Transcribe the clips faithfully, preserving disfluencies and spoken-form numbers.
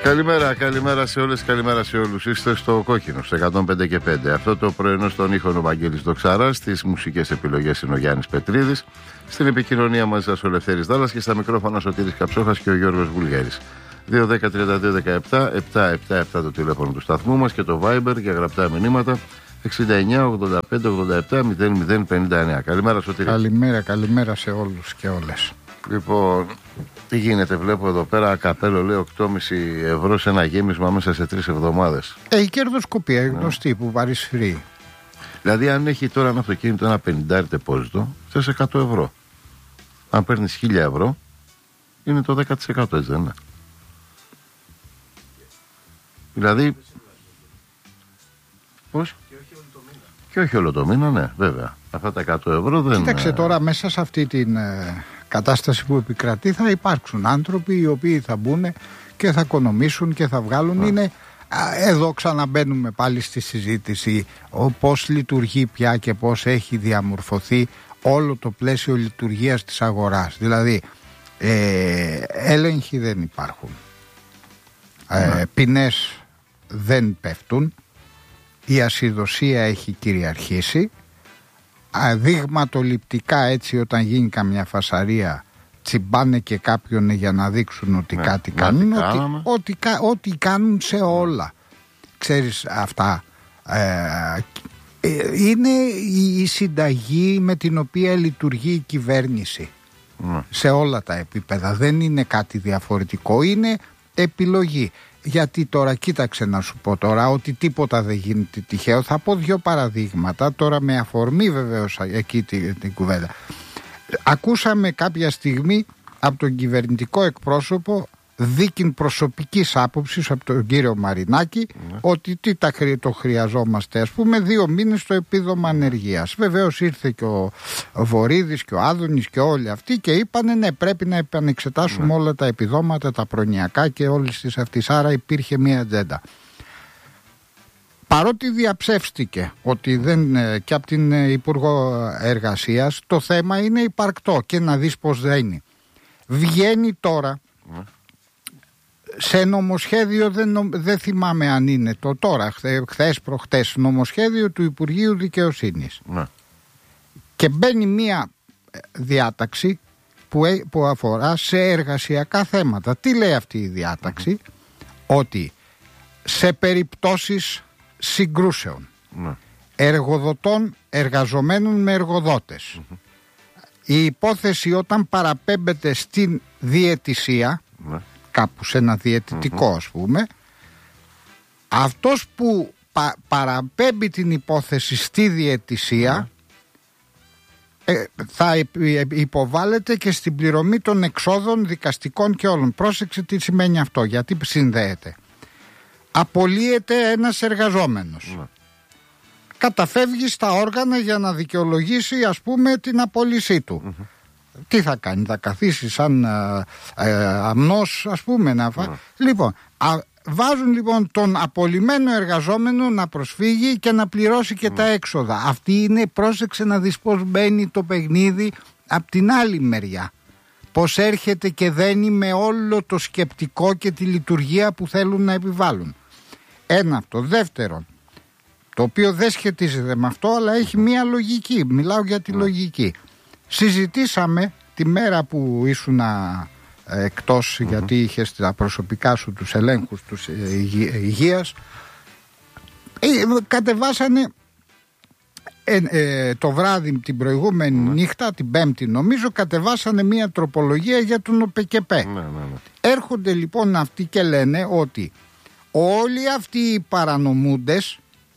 Καλημέρα, καλημέρα σε όλες, καλημέρα σε όλους. Είστε στο Κόκκινο, στο εκατόν πέντε και πέντε. Αυτό το πρωινό στον ήχο ο Βαγγέλης Δοξαράς, στις μουσικές επιλογές είναι ο Γιάννης Πετρίδης, στην επικοινωνία μαζί σας ο Λευθέρης Δάλλας και στα μικρόφωνα Σωτήρης Καψόχας και ο Γιώργος Βουλγέρης. δύο δέκα τριάντα δύο δεκαεπτά επτακόσια εβδομήντα επτά το τηλέφωνο του σταθμού μας και το Viber για γραπτά μηνύματα εξήντα εννιά ογδόντα πέντε ογδόντα επτά μηδέν μηδέν πενήντα εννιά. Καλημέρα Σωτήρη. Καλημέρα, καλημέρα σε όλους και όλες. Λοιπόν, τι γίνεται, βλέπω εδώ πέρα καπέλο λέει οκτώ κόμμα πέντε ευρώ σε ένα γέμισμα μέσα σε τρεις εβδομάδες. Ε, η κερδοσκοπία, η γνωστή που παρισφρεί. Δηλαδή, αν έχει τώρα ένα αυτοκίνητο ένα πενήντα τεπόζιτο, θες εκατό ευρώ. Αν παίρνεις χίλια ευρώ, είναι το δέκα τοις εκατό, έτσι δεν είναι? Δηλαδή, πώς? Και όχι όλο το μήνα. Και όχι όλο το μήνα, ναι, βέβαια. Αυτά τα εκατό ευρώ δεν... Κοίταξε τώρα, μέσα σε αυτή την ε, κατάσταση που επικρατεί θα υπάρξουν άνθρωποι οι οποίοι θα μπουν και θα οικονομήσουν και θα βγάλουν. Α. Είναι, α, εδώ ξαναμπαίνουμε πάλι στη συζήτηση ο, πώς λειτουργεί πια και πώς έχει διαμορφωθεί όλο το πλαίσιο λειτουργίας της αγοράς. Δηλαδή, ε, έλεγχοι δεν υπάρχουν. Ε, ποινές δεν πέφτουν. Η ασυδοσία έχει κυριαρχήσει. Δείγματοληπτικά έτσι όταν γίνει καμιά φασαρία τσιμπάνε και κάποιον για να δείξουν ότι ναι, κάτι κάνουν ότι, ότι, ότι κάνουν σε όλα. Ξέρεις αυτά ε, είναι η συνταγή με την οποία λειτουργεί η κυβέρνηση ναι. σε όλα τα επίπεδα. Δεν είναι κάτι διαφορετικό, είναι επιλογή. Γιατί τώρα κοίταξε να σου πω τώρα ότι τίποτα δεν γίνεται τυχαίο. Θα πω δύο παραδείγματα τώρα με αφορμή βεβαίως εκεί την, την κουβέντα. Ακούσαμε κάποια στιγμή από τον κυβερνητικό εκπρόσωπο δίκην προσωπικής άποψης από τον κύριο Μαρινάκη mm. ότι τι τα, το χρειαζόμαστε, ας πούμε δύο μήνες το επίδομα ανεργίας. Βεβαίως ήρθε και ο Βορίδης και ο Άδωνης και όλοι αυτοί και είπανε ναι, πρέπει να επανεξετάσουμε mm. όλα τα επιδόματα, τα προνοιακά και όλες τις αυτές. Άρα υπήρχε μια ατζέντα. Παρότι διαψεύστηκε ότι δεν, και από την Υπουργό Εργασίας, το θέμα είναι υπαρκτό και να δεις πως δεν είναι. Βγαίνει τώρα mm. σε νομοσχέδιο, δεν, δεν θυμάμαι αν είναι το τώρα, χθες προχτές, νομοσχέδιο του Υπουργείου Δικαιοσύνης. Ναι. Και μπαίνει μία διάταξη που, που αφορά σε εργασιακά θέματα. Τι λέει αυτή η διάταξη? Mm-hmm. Ότι σε περιπτώσεις συγκρούσεων ναι. εργοδοτών εργαζομένων με εργοδότες mm-hmm. η υπόθεση όταν παραπέμπεται στην διαιτησία ναι. κάπου σε ένα διαιτητικό mm-hmm. ας πούμε, αυτός που πα, παραπέμπει την υπόθεση στη διαιτησία mm-hmm. ε, θα υποβάλλεται και στην πληρωμή των εξόδων δικαστικών και όλων. Πρόσεξε τι σημαίνει αυτό, γιατί συνδέεται. Απολύεται ένας εργαζόμενος mm-hmm. καταφεύγει στα όργανα για να δικαιολογήσει ας πούμε την απόλυσή του mm-hmm. Τι θα κάνει, θα καθίσει σαν ε, ε, αμνός ας πούμε να φά... Mm. Λοιπόν, α, βάζουν λοιπόν τον απολυμένο εργαζόμενο να προσφύγει και να πληρώσει και mm. τα έξοδα. Αυτή είναι, πρόσεξε να δεις πως μπαίνει το παιχνίδι από την άλλη μεριά. Πως έρχεται και δένει με όλο το σκεπτικό και τη λειτουργία που θέλουν να επιβάλλουν. Ένα αυτό. Δεύτερον, το οποίο δεν σχετίζεται με αυτό αλλά έχει μία λογική. Μιλάω για τη mm. λογική. Συζητήσαμε τη μέρα που ήσουν εκτός mm-hmm. γιατί είχες τα προσωπικά σου τους ελέγχους τους υγείας. Ε, κατεβάσανε ε, ε, το βράδυ την προηγούμενη mm-hmm. νύχτα, την Πέμπτη νομίζω, κατεβάσανε μια τροπολογία για τον ΟΠΕΚΕΠΕ. Mm-hmm. Έρχονται λοιπόν αυτοί και λένε ότι όλοι αυτοί οι παρανομούντες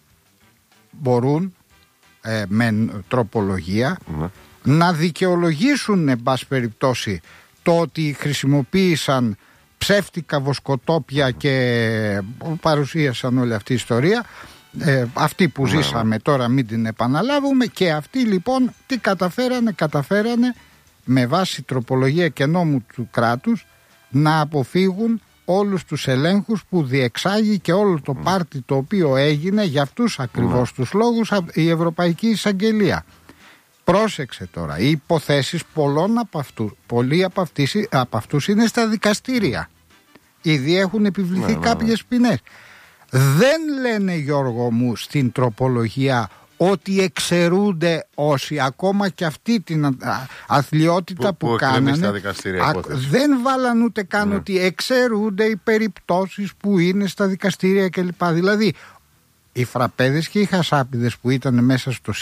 μπορούν ε, με τροπολογία mm-hmm. να δικαιολογήσουν εν πάση περιπτώσει το ότι χρησιμοποίησαν ψεύτικα βοσκοτόπια και παρουσίασαν όλη αυτή η ιστορία ε, αυτή που ζήσαμε τώρα, μην την επαναλάβουμε. Και αυτοί λοιπόν τι καταφέρανε? Καταφέρανε με βάση τροπολογία και νόμου του κράτους να αποφύγουν όλους τους ελέγχους που διεξάγει και όλο το πάρτι το οποίο έγινε για αυτούς ακριβώς τους λόγους η Ευρωπαϊκή Εισαγγελία. Πρόσεξε τώρα, οι υποθέσεις πολλών από αυτούς, πολλοί από, αυτούς, από αυτούς είναι στα δικαστήρια. Ήδη έχουν επιβληθεί ναι, κάποιες ναι. ποινές. Δεν λένε, Γιώργο μου, στην τροπολογία ότι εξαιρούνται όσοι, ακόμα και αυτή την αθλιότητα που, που, που κάνανε, α, δεν βάλαν ούτε καν ναι. ότι εξαιρούνται οι περιπτώσεις που είναι στα δικαστήρια κλπ. Δηλαδή οι φραπέδες και οι χασάπιδες που ήταν μέσα στο